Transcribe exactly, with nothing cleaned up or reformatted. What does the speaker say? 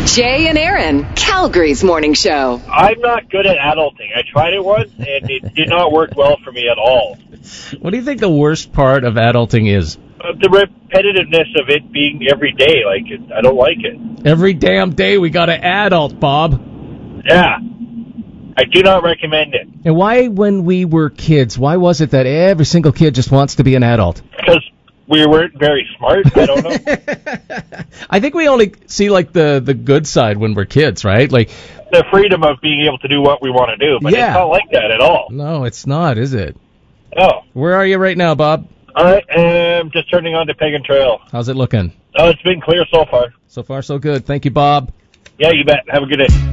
Jay and Aaron, Calgary's morning show. I'm not good at adulting. I tried it once, and it did not work well for me at all. What do you think the worst part of adulting is? Uh, the repetitiveness of it being every day. Like, it, I don't like it. Every damn day we got to adult, Bob. Yeah. I do not recommend it. And why, when we were kids, why was it that every single kid just wants to be an adult? Because we weren't very smart. I don't know. I think we only see, like, the, the good side when we're kids, right? Like the freedom of being able to do what we want to do. But yeah. It's not like that at all. No, it's not, is it? No. Where are you right now, Bob? I am just turning on to Pagan Trail. How's it looking? Oh, it's been clear so far. So far, so good. Thank you, Bob. Yeah, you bet. Have a good day.